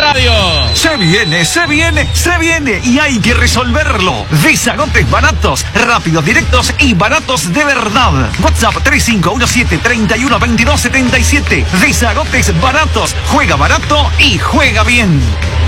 radio. Se viene y hay que resolverlo. Desagotes baratos, rápidos, directos y baratos de verdad. WhatsApp 3517-312277. Desagotes baratos. Juega barato y juega bien.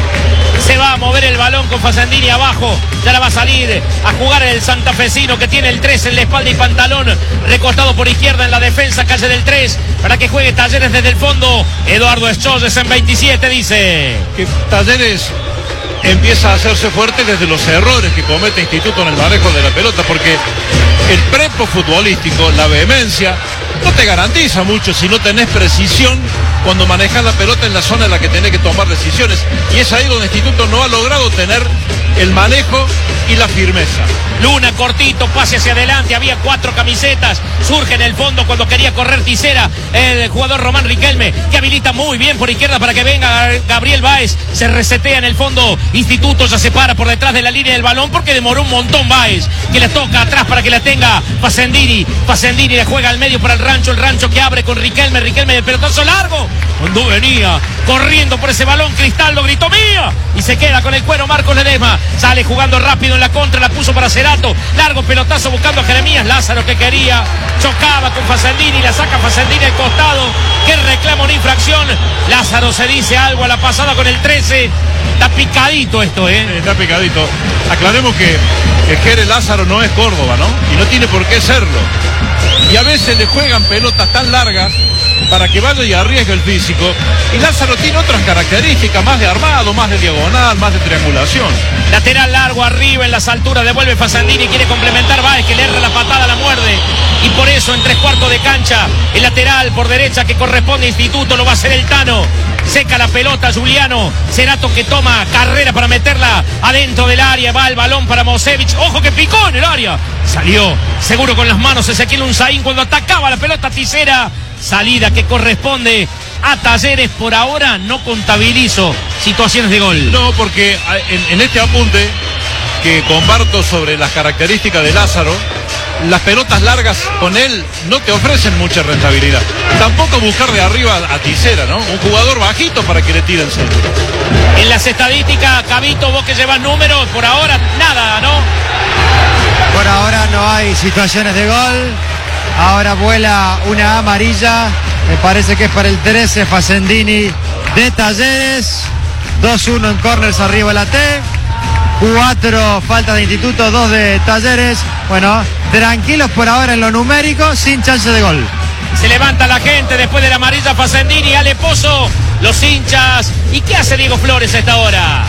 Se va a mover el balón con Fasandini abajo. Ya la va a salir a jugar el santafesino que tiene el 3 en la espalda y pantalón. Recostado por izquierda en la defensa, calle del 3. Para que juegue Talleres desde el fondo. Eduardo Schultz en 27 dice. Que Talleres empieza a hacerse fuerte desde los errores que comete Instituto en el manejo de la pelota. Porque el prepo futbolístico, la vehemencia, no te garantiza mucho si no tenés precisión cuando manejas la pelota en la zona en la que tenés que tomar decisiones. Y es ahí donde Instituto no ha logrado tener el manejo y la firmeza. Luna cortito, pase hacia adelante, había 4 camisetas, surge en el fondo cuando quería correr Tisera, el jugador Román Riquelme, que habilita muy bien por izquierda para que venga Gabriel Báez, se resetea en el fondo, Instituto ya se para por detrás de la línea del balón porque demoró un montón Báez, que le toca atrás para que la tenga Fasandini le juega al medio para el Rancho que abre con Riquelme del pelotazo largo, cuando venía corriendo por ese balón, Cristaldo gritó ¡mía! Y se queda con el cuero Marcos Ledesma, sale jugando rápido en la contra, la puso para Cerato, largo pelotazo buscando a Jeremías Lázaro que quería, chocaba con Fasandini, la saca Fasandini al costado, que reclama una infracción, Lázaro se dice algo a la pasada con el 13, está picadito esto, Está picadito, aclaremos que Jerez Lázaro no es Córdoba, ¿no? Y no tiene por qué serlo, y a veces le juegan pelotas tan largas para que vaya y arriesgue el físico, y Lázaro tiene otras características, más de armado, más de diagonal, más de triangulación. Lateral largo arriba en las alturas, devuelve Fasandini, quiere complementar Báez, que le erra la patada, la muerde, y por eso en 3/4 de cancha, el lateral por derecha que corresponde a Instituto lo va a hacer el Tano, seca la pelota Juliano, Cerato que toma carrera para meterla adentro del área, va el balón para Mosevich, ojo que picó en el área, salió seguro con las manos Ezequiel Unzaín cuando atacaba la pelota Tisera, salida que corresponde a Talleres. Por ahora no contabilizo situaciones de gol. No, porque en este apunte que comparto sobre las características de Lázaro, las pelotas largas con él no te ofrecen mucha rentabilidad. Tampoco buscar de arriba a Tisera, ¿no? Un jugador bajito para que le tire el centro. En las estadísticas, Cabito, vos que llevas números, por ahora nada, ¿no? Por ahora no hay situaciones de gol. Ahora vuela una amarilla, me parece que es para el 13 Fasandini de Talleres. 2-1 en corners arriba la T. 4 faltas de Instituto, 2 de Talleres. Bueno, tranquilos por ahora en lo numérico, sin chance de gol. Se levanta la gente después de la amarilla Fasandini, Ale Pozo, los hinchas. ¿Y qué hace Diego Flores a esta hora?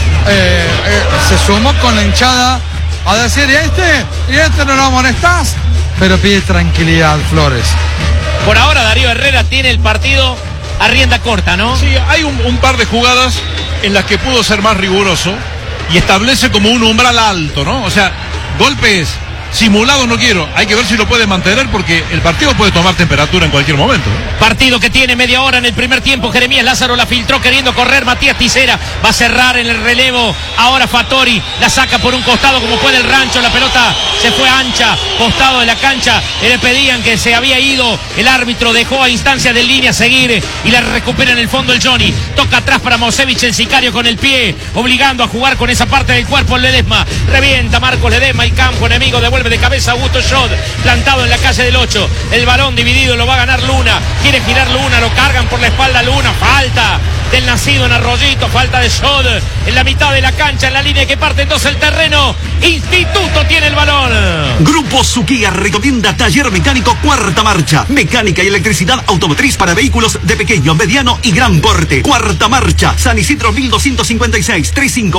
Se sumó con la hinchada a decir, ¿y este no lo amonestás? Pero pide tranquilidad, Flores. Por ahora Darío Herrera tiene el partido a rienda corta, ¿no? Sí, hay un par de jugadas en las que pudo ser más riguroso y establece como un umbral alto, ¿no? O sea, golpes simulados no quiero, hay que ver si lo puede mantener porque el partido puede tomar temperatura en cualquier momento, ¿no? Partido que tiene media hora en el primer tiempo, Jeremías Lázaro la filtró queriendo correr, Matías Tisera va a cerrar en el relevo, ahora Fattori la saca por un costado como puede el Rancho, la pelota se fue ancha, costado de la cancha, le pedían que se había ido, el árbitro dejó a instancia de línea seguir y la recupera en el fondo el Johnny, toca atrás para Mosevich, el sicario con el pie, obligando a jugar con esa parte del cuerpo Ledesma, revienta Marcos Ledesma y campo enemigo, devuelve de cabeza Augusto Schott, plantado en la calle del 8, el balón dividido, lo va a ganar Luna, quiere girar Luna, lo cargan por la espalda Luna, falta del nacido en Arroyito, falta de Schott en la mitad de la cancha, en la línea que parte en dos el terreno, Instituto tiene el balón. Grupo Suquía recomienda taller mecánico Cuarta Marcha, mecánica y electricidad automotriz para vehículos de pequeño, mediano y gran porte. Cuarta Marcha, San Isidro 1256,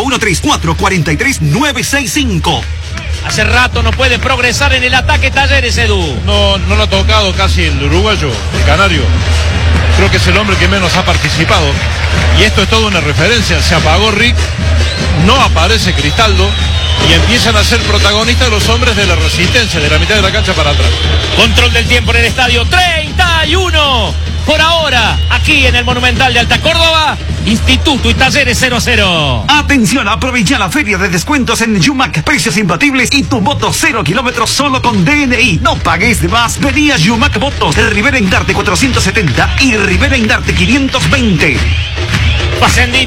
3513-443-965. Hace rato no puede progresar en el ataque Talleres, Edu. No lo ha tocado casi el uruguayo, el canario. Creo que es el hombre que menos ha participado. Y esto es toda una referencia. Se apagó Rick, no aparece Cristaldo y empiezan a ser protagonistas los hombres de la resistencia, de la mitad de la cancha para atrás. Control del tiempo en el estadio, 31. Por ahora, aquí en el Monumental de Alta Córdoba, Instituto y Talleres 0-0. Atención, aprovecha la feria de descuentos en Yumac. Precios imbatibles y tu moto 0 kilómetros solo con DNI. No pagues de más. Vení a Yumac Motos, Rivera Indarte 470 y Rivera Indarte 520. Fasandini